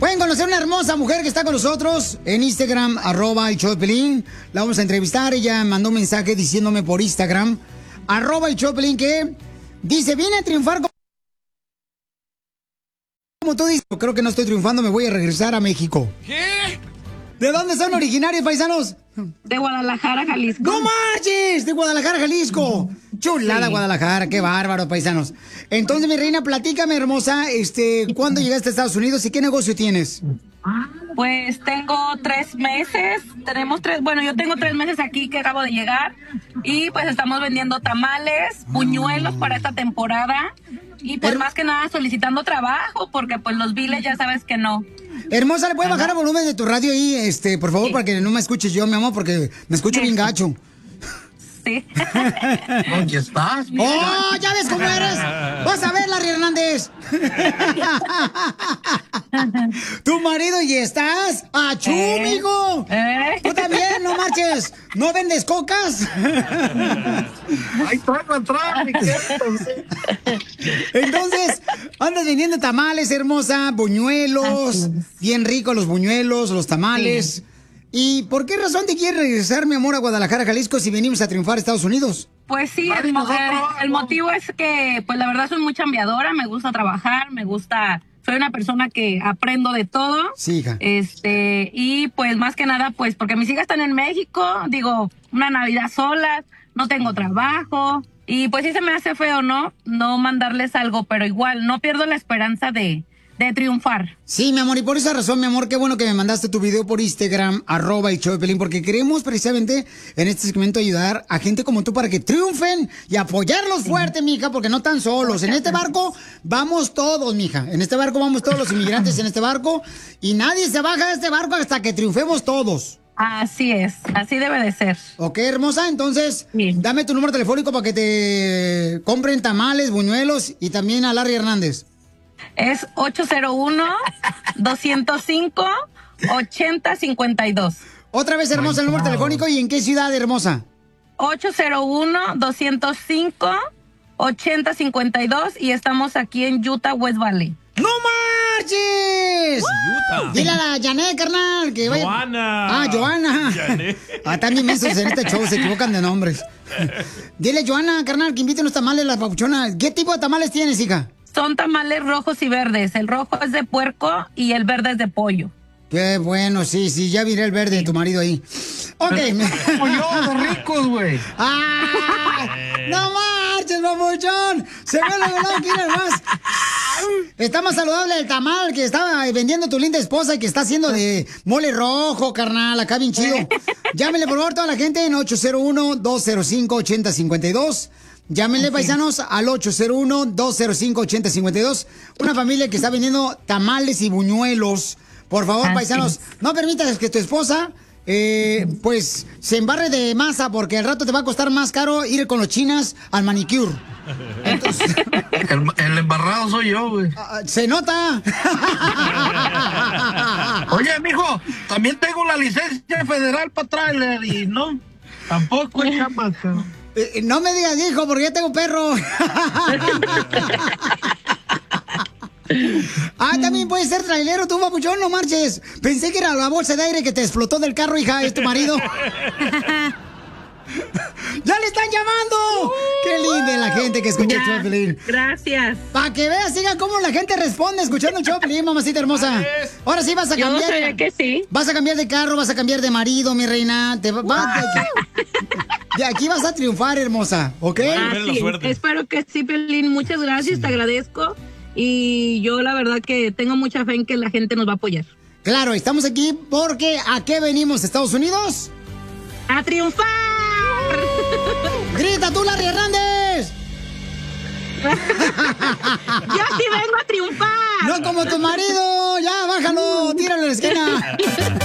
Pueden conocer una hermosa mujer que está con nosotros en Instagram, @el show de Piolín. La vamos a entrevistar. Ella mandó un mensaje diciéndome por Instagram, @el show de Piolín, que dice, viene a triunfar como tú dices. Creo que no estoy triunfando, me voy a regresar a México. ¿Qué? ¿De dónde son originarios, paisanos? De Guadalajara, Jalisco. ¡No marches! De Guadalajara, Jalisco. Chulada, sí. Guadalajara, qué bárbaro, paisanos. Entonces, mi reina, platícame, hermosa, ¿cuándo llegaste a Estados Unidos y qué negocio tienes? Pues tengo 3 meses, yo tengo 3 meses aquí que acabo de llegar y pues estamos vendiendo tamales, buñuelos para esta temporada y pues más que nada solicitando trabajo porque pues los biles ya sabes que no. Hermosa, ¿le puedes bajar el volumen de tu radio ahí, por favor, para que no me escuches yo, mi amor, porque me escucho bien gacho? Sí. ¿Dónde estás? Mira? ¡Oh, ya ves cómo eres! ¡Vas a ver, Larry Hernández! Tu marido y estás ¡achú, mijo! Tú también, no marches. ¿No vendes cocas? ¡Ay, traigo atrás, mi querido! Entonces, andas vendiendo tamales, hermosa, buñuelos, bien ricos los buñuelos, los tamales. Sí. ¿Y por qué razón te quieres regresar, mi amor, a Guadalajara, Jalisco, si venimos a triunfar a Estados Unidos? Pues sí, el motivo es que, pues la verdad soy muy chambeadora, me gusta trabajar, soy una persona que aprendo de todo. Sí, hija. Y pues más que nada, pues porque mis hijas están en México, digo, una Navidad solas, no tengo trabajo, y pues sí se me hace feo, ¿no? No mandarles algo, pero igual, no pierdo la esperanza de triunfar. Sí, mi amor, y por esa razón, mi amor, qué bueno que me mandaste tu video por Instagram, @el show de Piolín, porque queremos precisamente en este segmento ayudar a gente como tú para que triunfen y apoyarlos fuerte, mija, porque no están solos. En este barco vamos todos, mija. En este barco vamos todos los inmigrantes en este barco y nadie se baja de este barco hasta que triunfemos todos. Así es, así debe de ser. Ok, hermosa, entonces, dame tu número telefónico para que te compren tamales, buñuelos y también a Larry Hernández. Es 801-205-8052. Otra vez, hermosa, el número telefónico. ¿Y en qué ciudad, hermosa? 801-205-8052 y estamos aquí en Utah, West Valley. ¡No marches! Utah. Dile a la Janet, carnal, que vaya. Joana. Joana. Janet. También mensos en este show, se equivocan de nombres. Dile, Joana, carnal, que invite unos tamales a la papuchona. ¿Qué tipo de tamales tienes, hija? Son tamales rojos y verdes. El rojo es de puerco y el verde es de pollo. Qué bueno, sí, ya miré el verde de tu marido ahí. Ok. Pollo de ricos, güey. ¡No marches, papuchón! Se ve lo volado que era más. Está más saludable el tamal que estaba vendiendo tu linda esposa y que está haciendo de mole rojo, carnal, acá bien chido. Llámenle, por favor, toda la gente en 801-205-8052. Llámenle, paisanos, al 801-205-8052. Una familia que está vendiendo tamales y buñuelos. Por favor, paisanos, no permitas que tu esposa, pues, se embarre de masa, porque al rato te va a costar más caro ir con los chinas al manicure. Entonces, el embarrado soy yo, güey. Se nota. Oye, mijo, también tengo la licencia federal para trailer y no, tampoco es chamaca. No me digas, hijo, porque ya tengo perro. También puedes ser trailero tú, papuchón, no marches. Pensé que era la bolsa de aire que te explotó del carro, hija, es tu marido. ¡Ya le están llamando! ¡Qué linda la gente que escucha el show de Piolín! Gracias. Para que veas, siga cómo la gente responde escuchando el show de Piolín, mamacita hermosa. Ahora sí vas a cambiar. Yo sabía que sí. Vas a cambiar de carro, vas a cambiar de marido, mi reina. De aquí vas a triunfar, hermosa, ¿ok? Sí. Espero que sí, Piolín. Muchas gracias, te agradezco. Y yo la verdad que tengo mucha fe en que la gente nos va a apoyar. Claro, estamos aquí porque ¿a qué venimos, Estados Unidos? ¡A triunfar! ¡Grita tú, Larry Hernández! Yo sí vengo a triunfar. No como tu marido. Ya, bájalo, tíralo a la esquina.